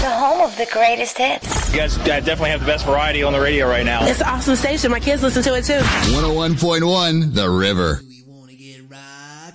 The home of the greatest hits. You guys definitely have the best variety on the radio right now. It's an awesome station. My kids listen to it too. 101.1 The River.